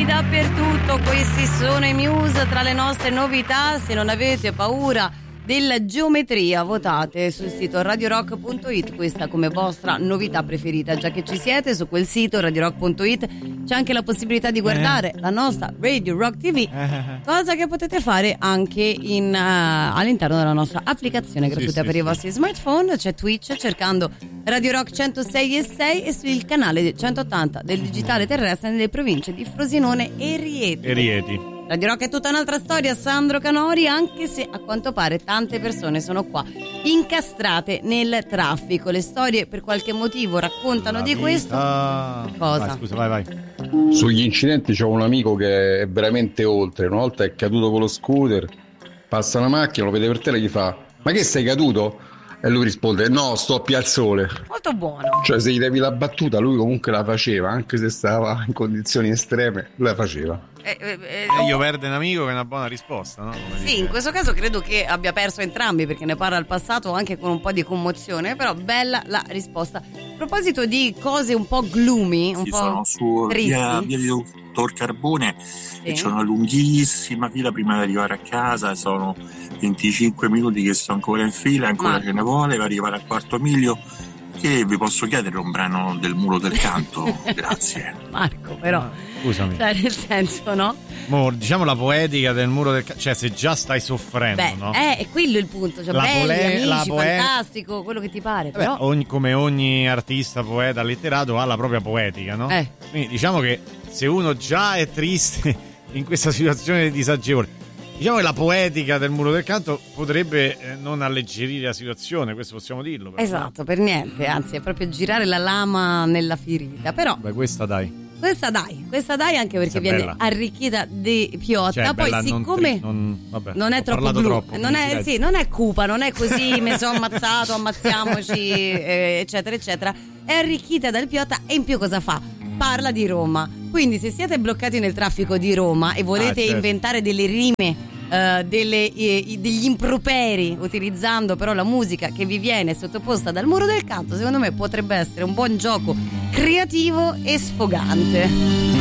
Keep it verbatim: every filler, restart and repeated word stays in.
dappertutto. Questi sono i Muse, tra le nostre novità. Se non avete paura della geometria, votate sul sito radio rock punto it, questa come vostra novità preferita. Già che ci siete su quel sito radio rock punto it c'è anche la possibilità di guardare eh. la nostra Radio Rock T V, eh. cosa che potete fare anche in, uh, all'interno della nostra applicazione gratuita sì, per sì, i vostri sì. smartphone. C'è Twitch cercando Radio Rock centosei e sei e sul canale centottanta del digitale terrestre nelle province di Frosinone e Rieti. E Rieti. Radio Rock è tutta un'altra storia, Sandro Canori, anche se a quanto pare tante persone sono qua incastrate nel traffico. Le storie per qualche motivo raccontano La di vita. questo. Cosa? Vai, scusa, vai, vai. Sugli incidenti c'ho un amico che è veramente oltre. Una volta è caduto con lo scooter, passa una macchina, lo vede per terra e gli fa: ma che sei caduto? E lui risponde: no, sto a Piazzole. Molto buono. Cioè, se gli devi la battuta, lui comunque la faceva, anche se stava in condizioni estreme, la faceva. Eh, eh, eh, Meglio perde un amico che è una buona risposta, no? Come sì, dice. In questo caso credo che abbia perso entrambi, perché ne parla al passato anche con un po' di commozione, però bella la risposta. A proposito di cose un po' gloomy, un sì, po' sono su tristi. via, via di Dottor Carbone sì. e c'è una lunghissima fila prima di arrivare a casa, sono venticinque minuti che sto ancora in fila, ancora Ma... ce ne vuole per arrivare al quarto miglio. Che vi posso chiedere un brano del Muro del Canto? Grazie. Marco, però scusami, cioè nel senso, no? Mo, diciamo la poetica del Muro del Canto, cioè se già stai soffrendo, Beh, no? Eh, è quello il punto, cioè la belli, pole- amici, la poe- fantastico, quello che ti pare. Beh, però ogni, come ogni artista, poeta, letterato ha la propria poetica, no? Eh. Quindi diciamo che se uno già è triste in questa situazione disagevole, diciamo che la poetica del Muro del Canto potrebbe eh, non alleggerire la situazione, questo possiamo dirlo. Però. Esatto, per niente, anzi è proprio girare la lama nella ferita. Però Beh, questa dai. Questa dai, questa dai anche perché viene bella. arricchita di piotta. Cioè, Poi bella, siccome non, tri- non, vabbè, non è troppo blu, troppo, non è, sì, non è cupa, non è così mi sono ammazzato, ammazziamoci, eh, eccetera, eccetera. È arricchita dal piotta e in più cosa fa? Parla di Roma. Quindi se siete bloccati nel traffico di Roma e volete ah, certo. inventare delle rime, Uh, delle, eh, degli improperi utilizzando però la musica che vi viene sottoposta dal Muro del Canto, secondo me potrebbe essere un buon gioco creativo e sfogante.